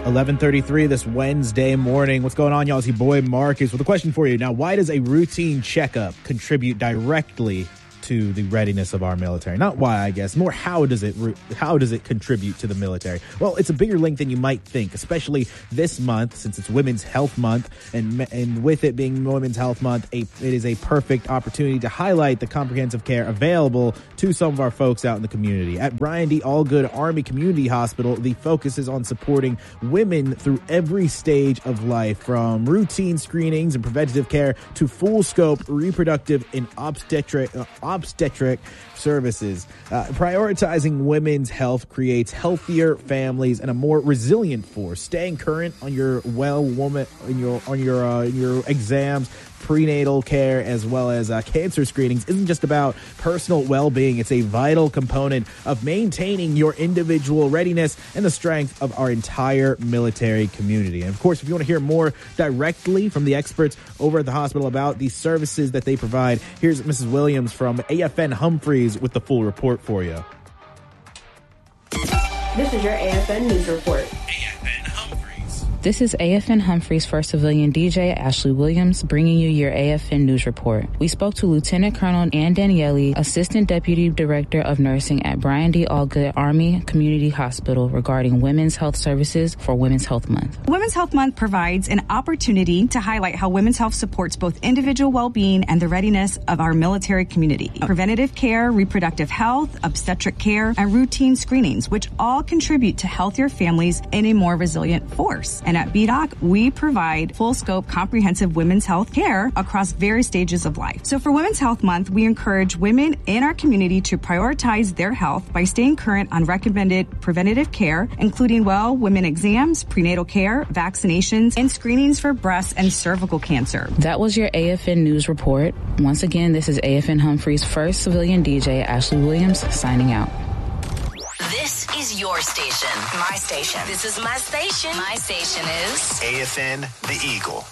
11:33 this Wednesday morning. What's going on, y'all? It's your boy Marcus with a question for you. Now, why does a routine checkup contribute directly to the readiness of our military? Not why, I guess. More how does it contribute to the military? Well, it's a bigger link than you might think, especially this month since it's Women's Health Month, and with it being Women's Health Month, it is a perfect opportunity to highlight the comprehensive care available to some of our folks out in the community. At Brian D. Allgood Army Community Hospital, the focus is on supporting women through every stage of life, from routine screenings and preventative care to full scope reproductive and obstetric services. Prioritizing women's health creates healthier families and a more resilient force. Staying current on your your exams, prenatal care, as well as cancer screenings isn't just about personal well-being. It's a vital component of maintaining your individual readiness and the strength of our entire military community. And of course, if you want to hear more directly from the experts over at the hospital about the services that they provide, here's Mrs. Williams from AFN Humphreys with the full report for you. This is your AFN News Report. This is AFN Humphreys First Civilian DJ Ashley Williams bringing you your AFN News Report. We spoke to Lieutenant Colonel Ann Daniele, Assistant Deputy Director of Nursing at Brian D. Allgood Army Community Hospital regarding women's health services for Women's Health Month. Women's Health Month provides an opportunity to highlight how women's health supports both individual well-being and the readiness of our military community. Preventative care, reproductive health, obstetric care, and routine screenings, which all contribute to healthier families and a more resilient force. And at BDOC, we provide full-scope, comprehensive women's health care across various stages of life. So for Women's Health Month, we encourage women in our community to prioritize their health by staying current on recommended preventative care, including women exams, prenatal care, vaccinations, and screenings for breast and cervical cancer. That was your AFN News Report. Once again, this is AFN Humphreys First Civilian DJ Ashley Williams signing out. This is your station. My station. This is my station. My station is AFN The Eagle.